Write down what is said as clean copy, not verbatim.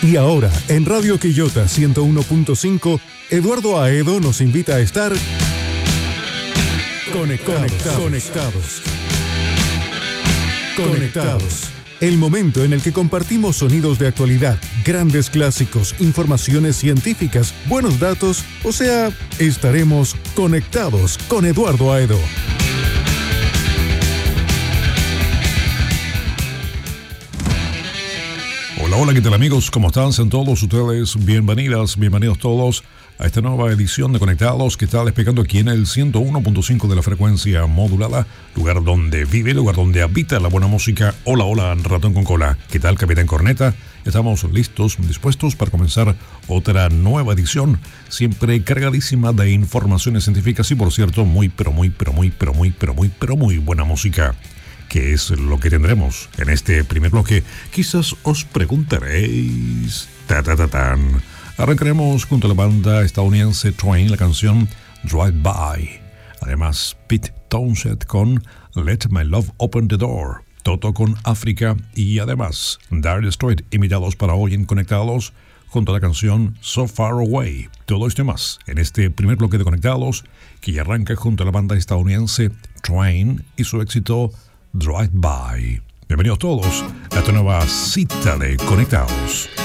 Y ahora, en Radio Quillota 101.5, Eduardo Aedo nos invita a estar Conectados. El momento en el que compartimos sonidos de actualidad, grandes clásicos, informaciones científicas, buenos datos, o sea, estaremos conectados con Eduardo Aedo. Hola, ¿qué tal amigos? ¿Cómo están? Sean todos ustedes bienvenidos todos a esta nueva edición de Conectados que está despegando aquí en el 101.5 de la frecuencia modulada, lugar donde vive, lugar donde habita la buena música. Hola, ratón con cola. ¿Qué tal, Capitán Corneta? Estamos listos, dispuestos para comenzar otra nueva edición, siempre cargadísima de informaciones científicas y, por cierto, muy buena música. ¿Qué es lo que tendremos en este primer bloque? Quizás os preguntaréis. Arrancaremos junto a la banda estadounidense Train la canción Drive By. Además, Pete Townshend con Let My Love Open the Door. Toto con África y además Dire Straits, invitados para hoy en Conectados junto a la canción So Far Away. Todo esto y más en este primer bloque de Conectados que ya arranca junto a la banda estadounidense Train y su éxito Drive By. Bienvenidos todos a esta nueva cita de Conectados.